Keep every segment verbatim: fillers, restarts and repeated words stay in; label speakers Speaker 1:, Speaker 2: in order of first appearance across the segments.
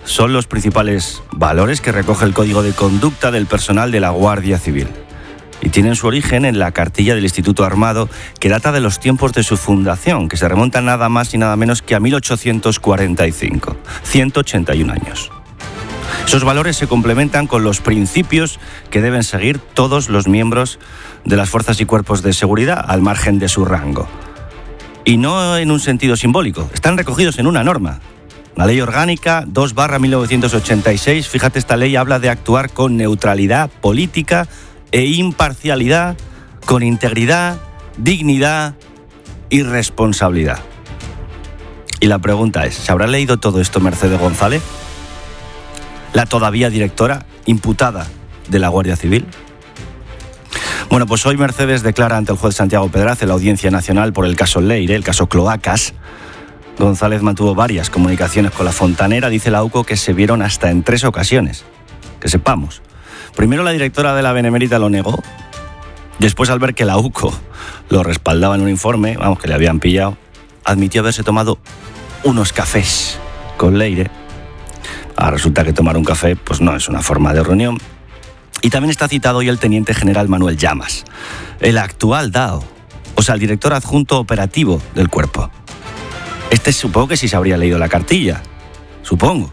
Speaker 1: son los principales valores que recoge el Código de Conducta del personal de la Guardia Civil. Y tienen su origen en la cartilla del Instituto Armado, que data de los tiempos de su fundación, que se remonta nada más y nada menos que a mil ochocientos cuarenta y cinco, ciento ochenta y un años. Esos valores se complementan con los principios que deben seguir todos los miembros de las fuerzas y cuerpos de seguridad al margen de su rango. Y no en un sentido simbólico, están recogidos en una norma. La Ley Orgánica dos barra mil novecientos ochenta y seis, fíjate, esta ley habla de actuar con neutralidad política e imparcialidad, con integridad, dignidad y responsabilidad. Y la pregunta es, ¿se habrá leído todo esto Mercedes González, la todavía directora imputada de la Guardia Civil? Bueno, pues hoy Mercedes declara ante el juez Santiago Pedraz en la Audiencia Nacional por el caso Leire, el caso Cloacas. González mantuvo varias comunicaciones con la fontanera, dice la UCO que se vieron hasta en tres ocasiones. Que sepamos. Primero la directora de la Benemérita lo negó, después al ver que la UCO lo respaldaba en un informe, vamos, que le habían pillado, admitió haberse tomado unos cafés con Leire. Ahora resulta que tomar un café pues no es una forma de reunión. Y también está citado hoy el teniente general Manuel Llamas, el actual D A O, o sea, el director adjunto operativo del cuerpo. Este supongo que sí se habría leído la cartilla, supongo.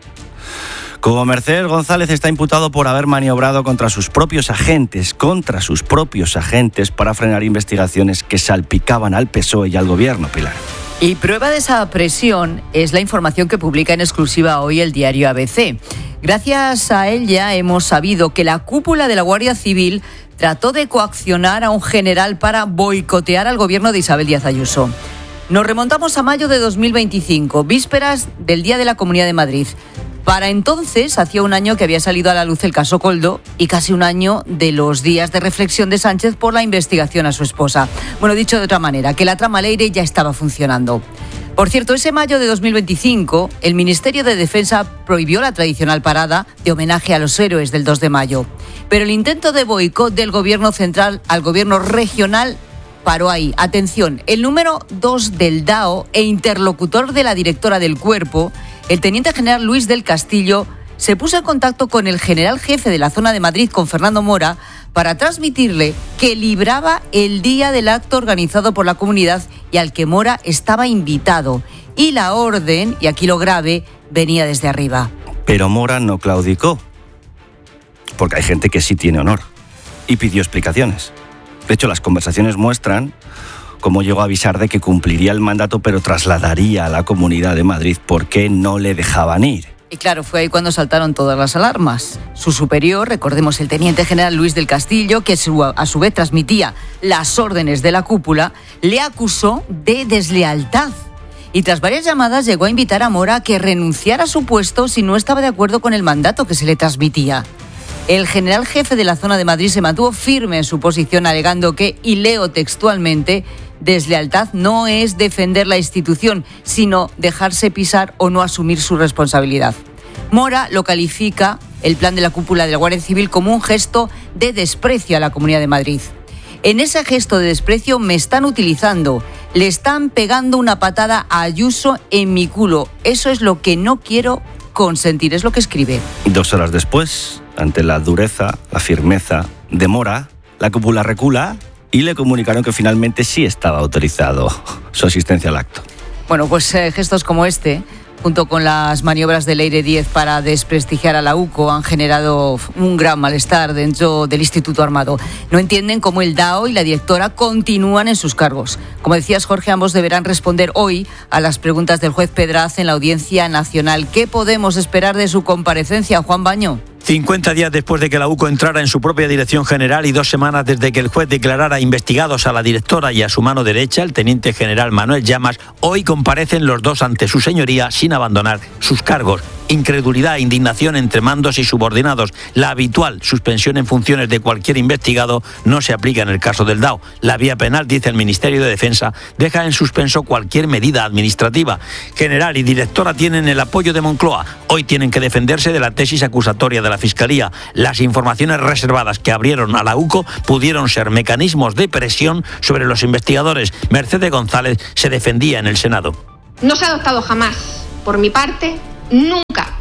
Speaker 1: Como Mercedes González está imputado por haber maniobrado contra sus propios agentes, contra sus propios agentes para frenar investigaciones que salpicaban al P S O E y al gobierno, Pilar.
Speaker 2: Y prueba de esa presión es la información que publica en exclusiva hoy el diario A B C. Gracias a ella hemos sabido que la cúpula de la Guardia Civil trató de coaccionar a un general para boicotear al gobierno de Isabel Díaz Ayuso. Nos remontamos a mayo de dos mil veinticinco, vísperas del Día de la Comunidad de Madrid. Para entonces, hacía un año que había salido a la luz el caso Koldo y casi un año de los días de reflexión de Sánchez por la investigación a su esposa. Bueno, dicho de otra manera, que la trama Leire ya estaba funcionando. Por cierto, ese mayo de dos mil veinticinco, el Ministerio de Defensa prohibió la tradicional parada de homenaje a los héroes del dos de mayo. Pero el intento de boicot del gobierno central al gobierno regional paró ahí. Atención, el número dos del D A O e interlocutor de la directora del cuerpo, el teniente general Luis del Castillo, se puso en contacto con el general jefe de la zona de Madrid, con Fernando Mora, para transmitirle que libraba el día del acto organizado por la comunidad y al que Mora estaba invitado. Y la orden, y aquí lo grave, venía desde arriba.
Speaker 1: Pero Mora no claudicó, porque hay gente que sí tiene honor, y pidió explicaciones. De hecho, las conversaciones muestran cómo llegó a avisar de que cumpliría el mandato, pero trasladaría a la Comunidad de Madrid porque no le dejaban ir.
Speaker 2: Y claro, fue ahí cuando saltaron todas las alarmas. Su superior, recordemos el teniente general Luis del Castillo, que a su vez transmitía las órdenes de la cúpula, le acusó de deslealtad. Y tras varias llamadas llegó a invitar a Mora a que renunciara a su puesto si no estaba de acuerdo con el mandato que se le transmitía. El general jefe de la zona de Madrid se mantuvo firme en su posición, alegando que, y leo textualmente, deslealtad no es defender la institución, sino dejarse pisar o no asumir su responsabilidad. Mora lo califica, el plan de la cúpula de la Guardia Civil, como un gesto de desprecio a la Comunidad de Madrid. En ese gesto de desprecio me están utilizando, le están pegando una patada a Ayuso en mi culo. Eso es lo que no quiero consentir, es lo que escribe.
Speaker 1: Dos horas después, ante la dureza, la firmeza de Mora, la cúpula recula y le comunicaron que finalmente sí estaba autorizado su asistencia al acto.
Speaker 2: Bueno, pues eh, gestos como este, junto con las maniobras de Leire diez para desprestigiar a la UCO, han generado un gran malestar dentro del Instituto Armado. No entienden cómo el D A O y la directora continúan en sus cargos. Como decías, Jorge, ambos deberán responder hoy a las preguntas del juez Pedraz en la Audiencia Nacional. ¿Qué podemos esperar de su comparecencia, Juan Baño?
Speaker 3: cincuenta días después de que la UCO entrara en su propia dirección general y dos semanas desde que el juez declarara investigados a la directora y a su mano derecha, el teniente general Manuel Llamas, hoy comparecen los dos ante su señoría sin abandonar sus cargos. Incredulidad e indignación entre mandos y subordinados. La habitual suspensión en funciones de cualquier investigado no se aplica en el caso del D A O. La vía penal, dice el Ministerio de Defensa, deja en suspenso cualquier medida administrativa. General y directora tienen el apoyo de Moncloa. Hoy tienen que defenderse de la tesis acusatoria de la Fiscalía. Las informaciones reservadas que abrieron a la UCO pudieron ser mecanismos de presión sobre los investigadores. Mercedes González se defendía en el Senado.
Speaker 4: No se ha adoptado jamás, por mi parte, nunca,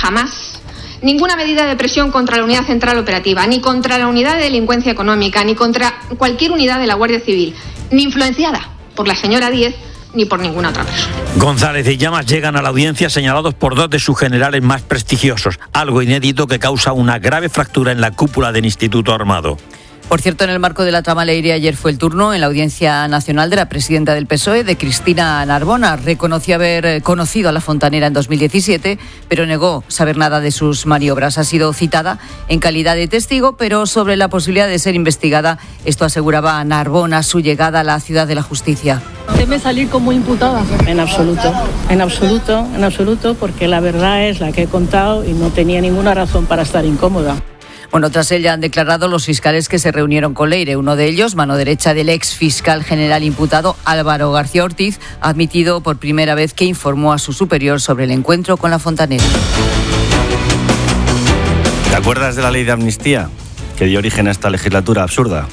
Speaker 4: jamás ninguna medida de presión contra la Unidad Central Operativa, ni contra la Unidad de Delincuencia Económica, ni contra cualquier unidad de la Guardia Civil, ni influenciada por la señora Díez ni por ninguna otra persona.
Speaker 3: González y Llamas llegan a la audiencia señalados por dos de sus generales más prestigiosos, algo inédito que causa una grave fractura en la cúpula del Instituto Armado.
Speaker 2: Por cierto, en el marco de la trama Leire, ayer fue el turno en la Audiencia Nacional de la presidenta del P S O E, de Cristina Narbona. Reconoció haber conocido a la fontanera en dos mil diecisiete, pero negó saber nada de sus maniobras. Ha sido citada en calidad de testigo, pero sobre la posibilidad de ser investigada, esto aseguraba Narbona, su llegada a la ciudad de la justicia.
Speaker 5: ¿Teme salir como imputada?
Speaker 6: En absoluto, en absoluto, en absoluto, porque la verdad es la que he contado y no tenía ninguna razón para estar incómoda.
Speaker 2: Bueno, tras ella han declarado los fiscales que se reunieron con Leire. Uno de ellos, mano derecha del ex fiscal general imputado Álvaro García Ortiz, ha admitido por primera vez que informó a su superior sobre el encuentro con la fontanera.
Speaker 1: ¿Te acuerdas de la ley de amnistía que dio origen a esta legislatura absurda?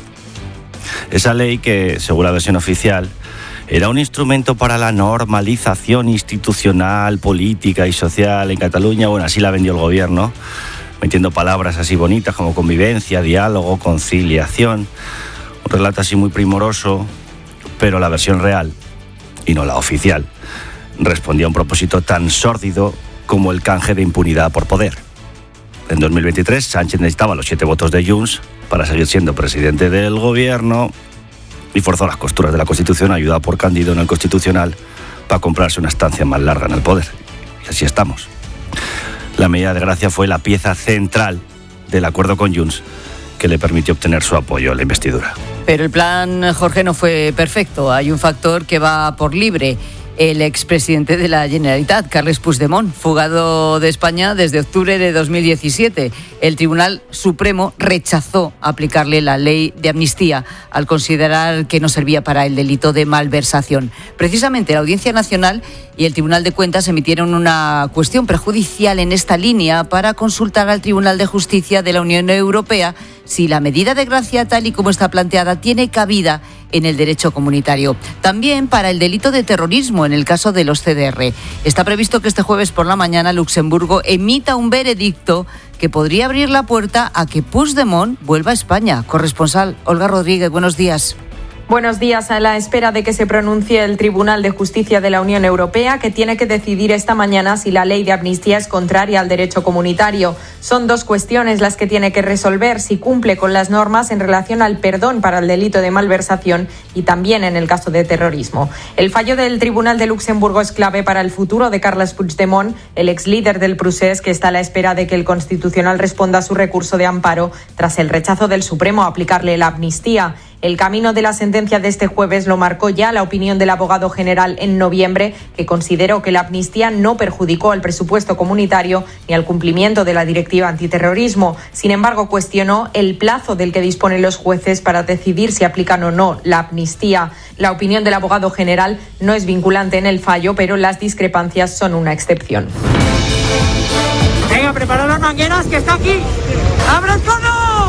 Speaker 1: Esa ley que, según la versión oficial, era un instrumento para la normalización institucional, política y social en Cataluña. Bueno, así la vendió el gobierno, metiendo palabras así bonitas como convivencia, diálogo, conciliación. Un relato así muy primoroso, pero la versión real, y no la oficial, respondía a un propósito tan sórdido como el canje de impunidad por poder. En dos mil veintitrés, Sánchez necesitaba los siete votos de Junts para seguir siendo presidente del gobierno y forzó las costuras de la Constitución, ayudado por Cándido en el Constitucional, para comprarse una estancia más larga en el poder. Y así estamos. La medida de gracia fue la pieza central del acuerdo con Junts que le permitió obtener su apoyo a la investidura.
Speaker 2: Pero el plan, Jorge, no fue perfecto. Hay un factor que va por libre. El expresidente de la Generalitat, Carles Puigdemont, fugado de España desde octubre de dos mil diecisiete. El Tribunal Supremo rechazó aplicarle la ley de amnistía al considerar que no servía para el delito de malversación. Precisamente la Audiencia Nacional y el Tribunal de Cuentas emitieron una cuestión prejudicial en esta línea para consultar al Tribunal de Justicia de la Unión Europea si la medida de gracia, tal y como está planteada, tiene cabida en el derecho comunitario. También para el delito de terrorismo en el caso de los C D R. Está previsto que este jueves por la mañana Luxemburgo emita un veredicto que podría abrir la puerta a que Puigdemont vuelva a España. Corresponsal Olga Rodríguez, buenos días.
Speaker 7: Buenos días. A la espera de que se pronuncie el Tribunal de Justicia de la Unión Europea, que tiene que decidir esta mañana si la ley de amnistía es contraria al derecho comunitario. Son dos cuestiones las que tiene que resolver: si cumple con las normas en relación al perdón para el delito de malversación y también en el caso de terrorismo. El fallo del Tribunal de Luxemburgo es clave para el futuro de Carles Puigdemont, el ex líder del Procés, que está a la espera de que el Constitucional responda a su recurso de amparo tras el rechazo del Supremo a aplicarle la amnistía. El camino de la sentencia de este jueves lo marcó ya la opinión del abogado general en noviembre, que consideró que la amnistía no perjudicó al presupuesto comunitario ni al cumplimiento de la directiva antiterrorismo. Sin embargo, cuestionó el plazo del que disponen los jueces para decidir si aplican o no la amnistía. La opinión del abogado general no es vinculante en el fallo, pero las discrepancias son una excepción.
Speaker 8: Venga, preparad las mangueras, que está aquí. ¡Abre el cono!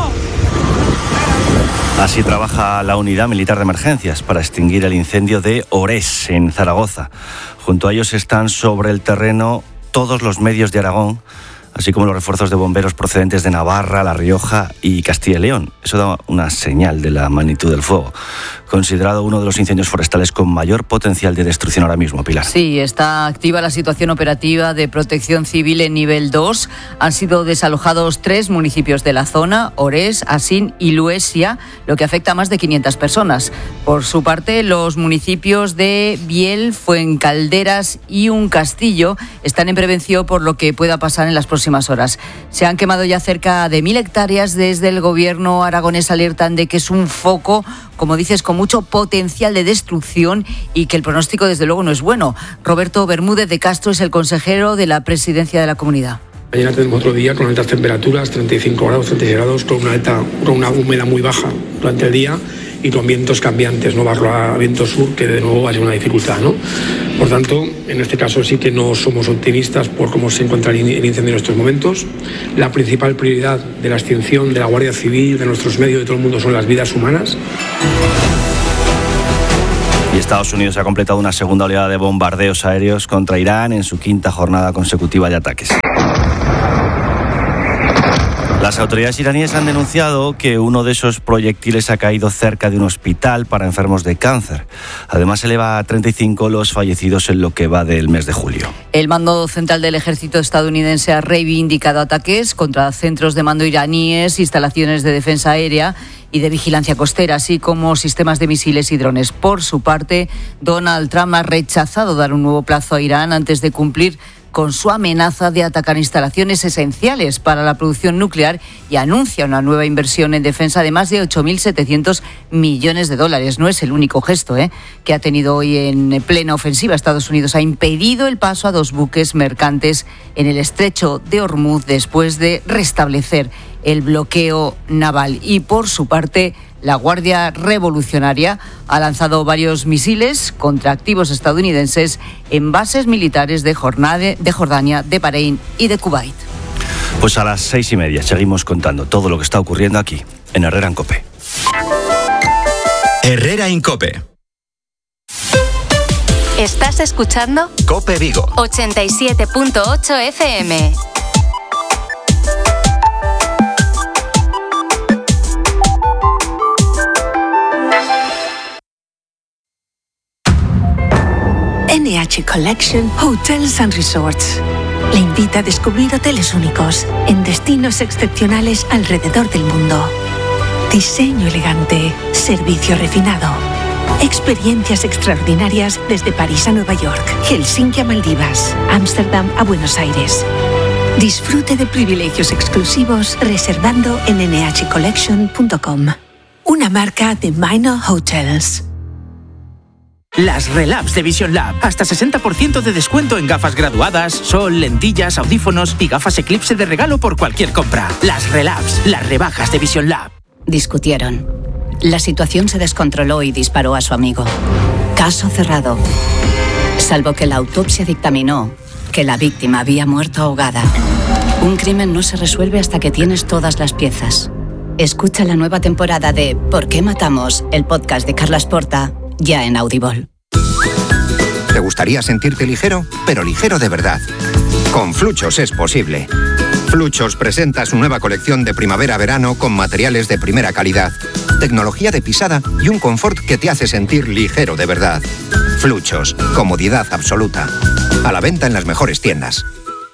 Speaker 1: Así trabaja la Unidad Militar de Emergencias para extinguir el incendio de Orés, en Zaragoza. Junto a ellos están sobre el terreno todos los medios de Aragón, así como los refuerzos de bomberos procedentes de Navarra, La Rioja y Castilla y León. Eso da una señal de la magnitud del fuego. Considerado uno de los incendios forestales con mayor potencial de destrucción ahora mismo, Pilar.
Speaker 2: Sí, está activa la situación operativa de protección civil en nivel dos. Han sido desalojados tres municipios de la zona, Orés, Asín y Luesia, lo que afecta a más de quinientas personas. Por su parte, los municipios de Biel, Fuencalderas y Un Castillo están en prevención por lo que pueda pasar en las próximas horas. Se han quemado ya cerca de mil hectáreas. Desde el gobierno aragonés alertan de que es un foco, como dices, con mucho potencial de destrucción y que el pronóstico desde luego no es bueno. Roberto Bermúdez de Castro es el consejero de la presidencia de la comunidad.
Speaker 9: Mañana tenemos otro día con altas temperaturas, treinta y cinco grados, treinta y seis grados, con una, alta, con una humedad muy baja durante el día y con vientos cambiantes, no va a viento sur, que de nuevo va a ser una dificultad, ¿no? Por tanto, en este caso sí que no somos optimistas por cómo se encuentra el incendio en estos momentos. La principal prioridad de la extinción de la Guardia Civil, de nuestros medios, de todo el mundo, son las vidas humanas.
Speaker 1: Y Estados Unidos ha completado una segunda oleada de bombardeos aéreos contra Irán en su quinta jornada consecutiva de ataques. Las autoridades iraníes han denunciado que uno de esos proyectiles ha caído cerca de un hospital para enfermos de cáncer. Además, eleva a treinta y cinco los fallecidos en lo que va del mes de julio.
Speaker 2: El mando central del ejército estadounidense ha reivindicado ataques contra centros de mando iraníes, instalaciones de defensa aérea y de vigilancia costera, así como sistemas de misiles y drones. Por su parte, Donald Trump ha rechazado dar un nuevo plazo a Irán antes de cumplir con su amenaza de atacar instalaciones esenciales para la producción nuclear y anuncia una nueva inversión en defensa de más de ocho mil setecientos millones de dólares. No es el único gesto ¿eh? que ha tenido hoy en plena ofensiva. Estados Unidos ha impedido el paso a dos buques mercantes en el estrecho de Hormuz después de restablecer el bloqueo naval. Y por su parte, la Guardia Revolucionaria ha lanzado varios misiles contra activos estadounidenses en bases militares de Jordania, de Bahrein y de Kuwait.
Speaker 1: Pues a las seis y media seguimos contando todo lo que está ocurriendo aquí, en Herrera en COPE.
Speaker 10: Herrera en COPE.
Speaker 11: ¿Estás escuchando?
Speaker 10: COPE Vigo.
Speaker 11: ochenta y siete punto ocho F M.
Speaker 12: N H Collection Hotels and Resorts le invita a descubrir hoteles únicos en destinos excepcionales alrededor del mundo. Diseño elegante, servicio refinado, experiencias extraordinarias desde París a Nueva York, Helsinki a Maldivas, Ámsterdam a Buenos Aires. Disfrute de privilegios exclusivos reservando en N H collection punto com, una marca de Minor Hotels.
Speaker 13: Las Relabs de Vision Lab. Hasta sesenta por ciento de descuento en gafas graduadas, sol, lentillas, audífonos y gafas Eclipse de regalo por cualquier compra. Las Relabs, las rebajas de Vision Lab.
Speaker 14: Discutieron. La situación se descontroló y disparó a su amigo. Caso cerrado. Salvo que la autopsia dictaminó que la víctima había muerto ahogada. Un crimen no se resuelve hasta que tienes todas las piezas. Escucha la nueva temporada de ¿Por qué matamos?, el podcast de Carlas Porta, ya en Audible.
Speaker 15: ¿Te gustaría sentirte ligero? Pero ligero de verdad. Con Fluchos es posible. Fluchos presenta su nueva colección de primavera-verano con materiales de primera calidad, tecnología de pisada y un confort que te hace sentir ligero de verdad. Fluchos, comodidad absoluta. A la venta en las mejores tiendas.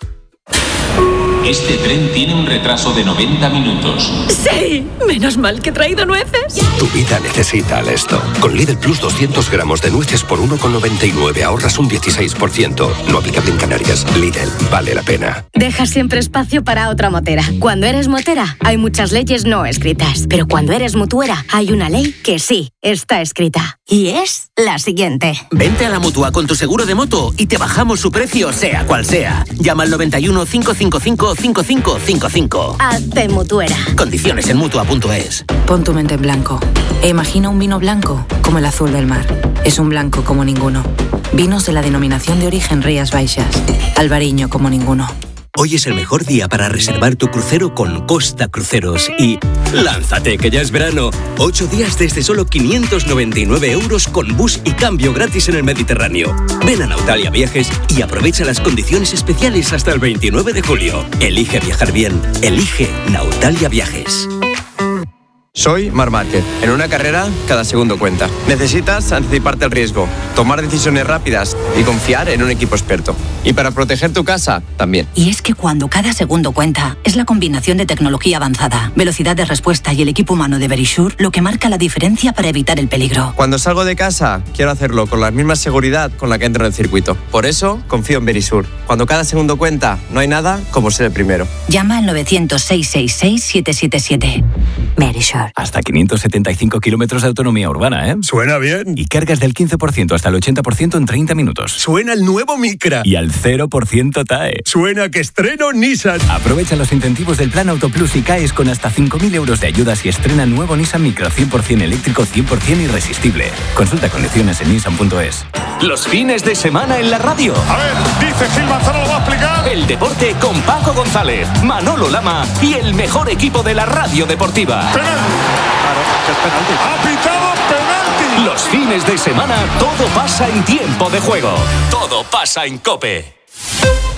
Speaker 16: Este tren tiene un retraso de noventa minutos.
Speaker 17: ¡Sí! Menos mal que he traído nueces.
Speaker 18: Tu vida necesita esto. Con Lidl Plus doscientos gramos de nueces por uno con noventa y nueve ahorras un dieciséis por ciento. No aplicable en Canarias. Lidl, vale la pena.
Speaker 17: Deja siempre espacio para otra motera. Cuando eres motera, hay muchas leyes no escritas. Pero cuando eres mutuera, hay una ley que sí está escrita. Y es la siguiente.
Speaker 13: Vente a la Mutua con tu seguro de moto y te bajamos su precio sea cual sea. Llama al noventa y uno, cinco cinco cinco, cinco cinco cinco cinco.
Speaker 17: Hazte mutuera.
Speaker 13: Condiciones en mutua punto es.
Speaker 19: Pon tu mente en blanco e imagina un vino blanco como el azul del mar. Es un blanco como ninguno. Vinos de la denominación de origen Rías Baixas. Albariño como ninguno.
Speaker 20: Hoy es el mejor día para reservar tu crucero con Costa Cruceros y ¡lánzate que ya es verano! Ocho días desde solo quinientos noventa y nueve euros con bus y cambio gratis en el Mediterráneo. Ven a Nautalia Viajes y aprovecha las condiciones especiales hasta el veintinueve de julio. Elige viajar bien. Elige Nautalia Viajes.
Speaker 21: Soy Marc Márquez. En una carrera, cada segundo cuenta. Necesitas anticiparte al riesgo, tomar decisiones rápidas y confiar en un equipo experto. Y para proteger tu casa, también.
Speaker 22: Y es que cuando cada segundo cuenta, es la combinación de tecnología avanzada, velocidad de respuesta y el equipo humano de Verisure lo que marca la diferencia para evitar el peligro.
Speaker 21: Cuando salgo de casa, quiero hacerlo con la misma seguridad con la que entro en el circuito. Por eso, confío en Verisure. Cuando cada segundo cuenta, no hay nada como ser el primero.
Speaker 22: Llama al novecientos, seiscientos sesenta y seis, siete siete siete. Verisure.
Speaker 23: Hasta quinientos setenta y cinco kilómetros de autonomía urbana, ¿eh?
Speaker 24: Suena bien.
Speaker 23: Y cargas del quince por ciento hasta el ochenta por ciento en treinta minutos.
Speaker 24: Suena el nuevo Micra.
Speaker 23: Y al cero por ciento T A E.
Speaker 24: Suena que estreno Nissan.
Speaker 23: Aprovecha los incentivos del Plan Auto Plus y caes con hasta cinco mil euros de ayudas y estrena nuevo Nissan Micra cien por ciento eléctrico, cien por ciento irresistible. Consulta condiciones en nissan punto es.
Speaker 25: Los fines de semana en la radio.
Speaker 24: A ver, dice Gil Manzano, lo va a explicar.
Speaker 25: El deporte con Paco González, Manolo Lama y el mejor equipo de la radio deportiva.
Speaker 24: Penalti. Claro, que es penalti. Ha pitado penalti.
Speaker 25: Los fines de semana todo pasa en Tiempo de Juego. Todo pasa en COPE.